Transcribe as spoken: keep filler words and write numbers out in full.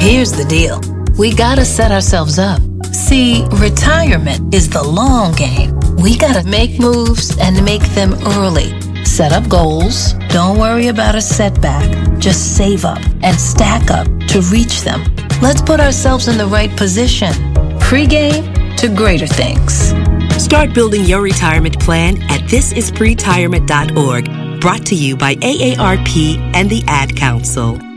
Here's the deal. We gotta set ourselves up. See, retirement is the long game. We gotta make moves and make them early. Set up goals. Don't worry about a setback. Just save up and stack up to reach them. Let's put ourselves in the right position. Pre-game to greater things. Start building your retirement plan at this is pretirement dot org. Brought to you by A A R P and the Ad Council.